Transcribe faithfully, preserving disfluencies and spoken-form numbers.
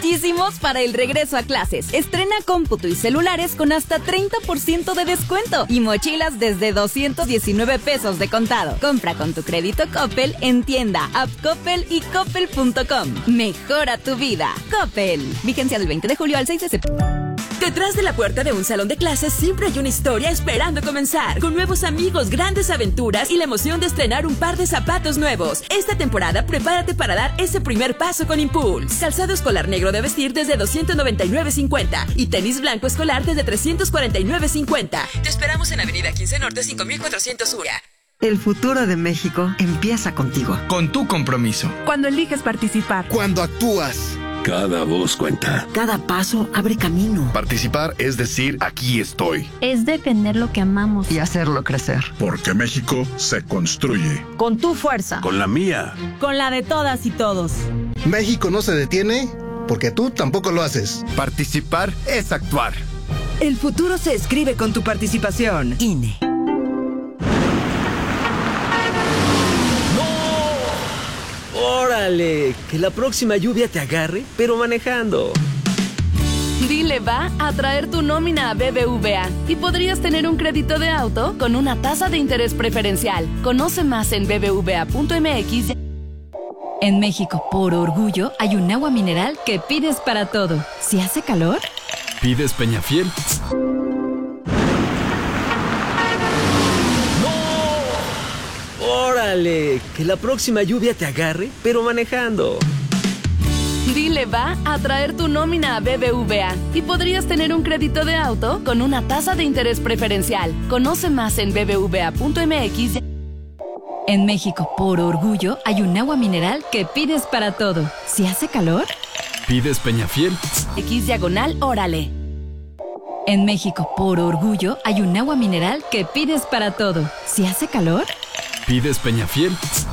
muchísimos para el regreso a clases. Estrena cómputo y celulares con hasta treinta por ciento de descuento y mochilas desde doscientos diecinueve pesos de contado. Compra con tu crédito Coppel en tienda, app Coppel y coppel punto com. Mejora tu vida. Coppel. Vigencia del veinte de julio al seis de septiembre. Detrás de la puerta de un salón de clases siempre hay una historia esperando comenzar, con nuevos amigos, grandes aventuras y la emoción de estrenar un par de zapatos nuevos. Esta temporada prepárate para dar ese primer paso con Impulse. Calzado escolar negro de vestir desde doscientos noventa y nueve cincuenta y tenis blanco escolar desde trescientos cuarenta y nueve cincuenta. Te esperamos en Avenida quince Norte cinco mil cuatrocientos Ura. El futuro de México empieza contigo. Con tu compromiso. Cuando eliges participar. Cuando actúas. Cada voz cuenta. Cada paso abre camino. Participar es decir, aquí estoy. Es defender lo que amamos. Y hacerlo crecer. Porque México se construye. Con tu fuerza. Con la mía. Con la de todas y todos. México no se detiene porque tú tampoco lo haces. Participar es actuar. El futuro se escribe con tu participación. I N E. ¡Órale! Que la próxima lluvia te agarre, pero manejando. Dile va a traer tu nómina a B B V A y podrías tener un crédito de auto con una tasa de interés preferencial. Conoce más en b b v a punto m x. En México, por orgullo, hay un agua mineral que pides para todo. Si hace calor, pides Peñafiel. ¡Órale! Que la próxima lluvia te agarre, pero manejando. Dile va a traer tu nómina a B B V A y podrías tener un crédito de auto con una tasa de interés preferencial. Conoce más en b b v a punto m x. En México, por orgullo, hay un agua mineral que pides para todo. Si hace calor, pides Peñafiel. X diagonal órale. En México, por orgullo, hay un agua mineral que pides para todo. Si hace calor, pides Peñafiel.